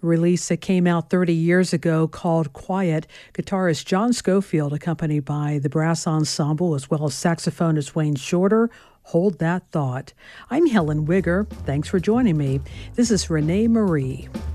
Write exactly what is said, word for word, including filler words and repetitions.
a release that came out thirty years ago called Quiet. Guitarist John Scofield, accompanied by the brass ensemble as well as saxophonist Wayne Shorter, hold that thought. I'm Helen Wigger. Thanks for joining me. This is Renee Marie.